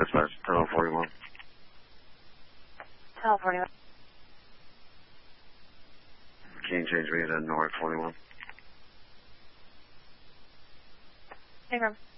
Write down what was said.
dispatch, Tunnel 41. Tunnel 41. Can you change me to North 41? Ingram.